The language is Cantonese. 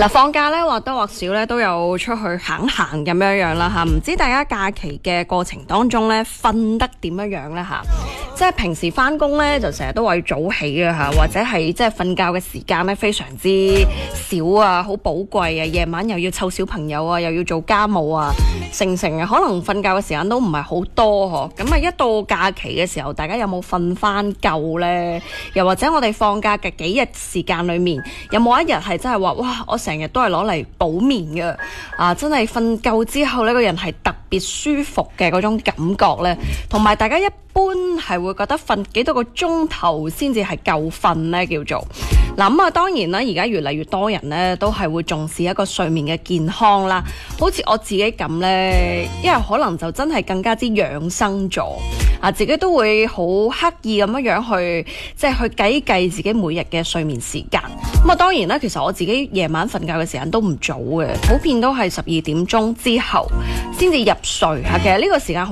嗱，放假咧或多或少咧都有出去行行咁樣啦嚇，唔知大家假期嘅過程當中咧瞓得點樣咧嚇？即係平時翻工咧就成日都話要早起嘅嚇，或者係即係瞓覺嘅時間咧非常之少啊，好寶貴啊，夜晚又要湊小朋友啊，又要做家務啊，成啊，可能瞓覺嘅時間都唔係好多嗬。咁啊一到假期嘅時候，大家有冇瞓翻夠咧？又或者我哋放假嘅幾日時間裏面，有冇一日係真係話哇，我成日都係攞嚟補眠嘅啊！真係瞓夠之後呢個人係特別舒服嘅嗰種感覺呢。同埋大家一般係會覺得瞓幾多個鐘頭先至係夠瞓呢？叫做嗱咁啊，當然啦，而家越嚟越多人呢都係會重視一個睡眠嘅健康啦。好似我自己咁呢，因為可能就真係更加之養生咗啊，自己都會好刻意咁樣去即係去計自己每日嘅睡眠時間。咁啊，當然啦，其實我自己夜晚瞓覺嘅時間都唔早嘅，普遍都係12點鐘之後先至入睡嚇。其實呢個時間